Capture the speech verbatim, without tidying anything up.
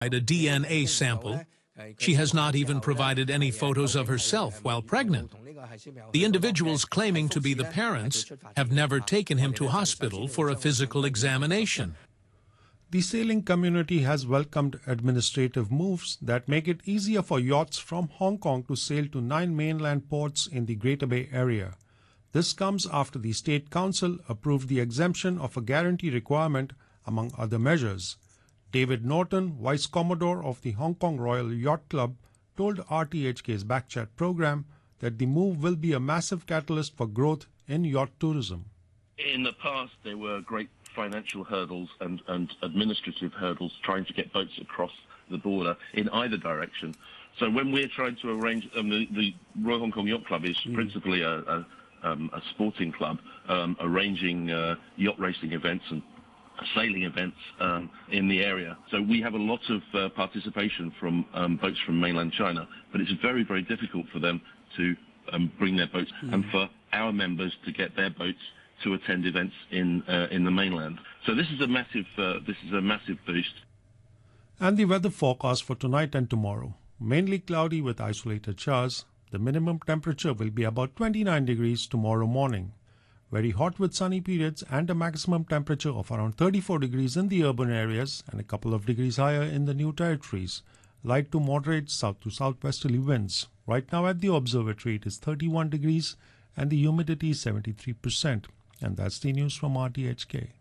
a D N A sample. She has not even provided any photos of herself while pregnant. The individuals claiming to be the parents have never taken him to hospital for a physical examination. The sailing community has welcomed administrative moves that make it easier for yachts from Hong Kong to sail to nine mainland ports in the Greater Bay Area. This comes after the State Council approved the exemption of a guarantee requirement, among other measures. David Norton, Vice Commodore of the Hong Kong Royal Yacht Club, told R T H K's Backchat program that the move will be a massive catalyst for growth in yacht tourism. In the past, there were great financial hurdles and, and administrative hurdles trying to get boats across the border in either direction. So when we're trying to arrange, um, the, the Royal Hong Kong Yacht Club is mm. principally a, a, um, a sporting club, um, arranging uh, yacht racing events and sailing events um, in the area. So we have a lot of uh, participation from um, boats from mainland China, but it's very, very difficult for them to um, bring their boats mm. and for our members to get their boats to attend events in uh, in the mainland. So this is a massive uh, this is a massive boost. And the weather forecast for tonight and tomorrow: mainly cloudy with isolated showers. The minimum temperature will be about twenty-nine degrees tomorrow morning. Very hot with sunny periods and a maximum temperature of around thirty-four degrees in the urban areas and a couple of degrees higher in the new territories. Light to moderate south to southwesterly winds. Right now at the observatory it is thirty-one degrees and the humidity is seventy-three percent. And that's the news from R T H K.